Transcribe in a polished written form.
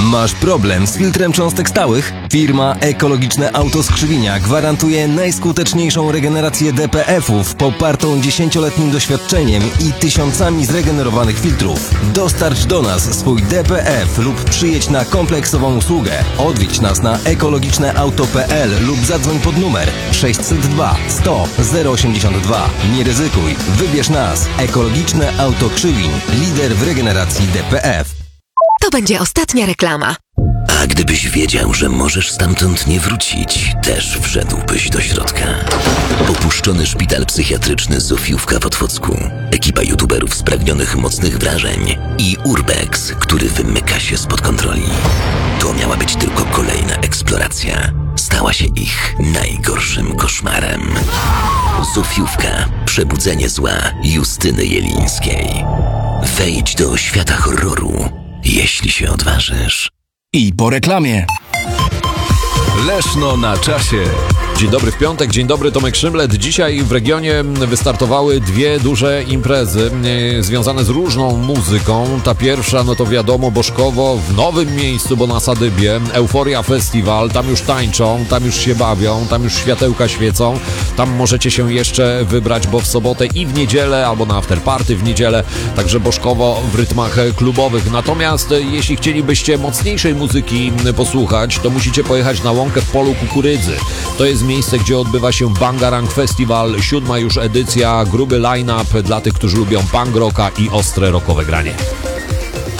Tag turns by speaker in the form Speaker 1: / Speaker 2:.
Speaker 1: Masz problem z filtrem cząstek stałych? Firma Ekologiczne Auto Skrzywinia gwarantuje najskuteczniejszą regenerację DPF-ów popartą 10-letnim doświadczeniem i tysiącami zregenerowanych filtrów. Dostarcz do nas swój DPF lub przyjedź na kompleksową usługę. Odwiedź nas na ekologiczneauto.pl lub zadzwoń pod numer 602 100 082. Nie ryzykuj, wybierz nas. Ekologiczne Auto Krzywiń, lider w regeneracji DPF.
Speaker 2: To będzie ostatnia reklama.
Speaker 3: A gdybyś wiedział, że możesz stamtąd nie wrócić, też wszedłbyś do środka. Opuszczony szpital psychiatryczny Zofiówka w Otwocku, ekipa youtuberów spragnionych mocnych wrażeń i Urbex, który wymyka się spod kontroli. To miała być tylko kolejna eksploracja. Stała się ich najgorszym koszmarem. Zofiówka. Przebudzenie zła Justyny Jelińskiej. Wejdź do świata horroru, jeśli się odważysz.
Speaker 4: I po reklamie.
Speaker 1: Leszno na czasie.
Speaker 5: Dzień dobry w piątek, dzień dobry, Tomek Szymlet. Dzisiaj w regionie wystartowały dwie duże imprezy związane z różną muzyką. Ta pierwsza, no to wiadomo, Bożkowo w nowym miejscu, bo na Sadybie. Euforia Festival, tam już tańczą, tam już się bawią, tam już światełka świecą. Tam możecie się jeszcze wybrać, bo w sobotę i w niedzielę, albo na afterparty w niedzielę. Także Bożkowo w rytmach klubowych. Natomiast jeśli chcielibyście mocniejszej muzyki posłuchać, to musicie pojechać na Łąkę w Polu Kukurydzy. To jest miejsce, gdzie odbywa się Bangarang Festival, 7. już edycja, gruby line-up dla tych, którzy lubią punk rocka i ostre rockowe granie.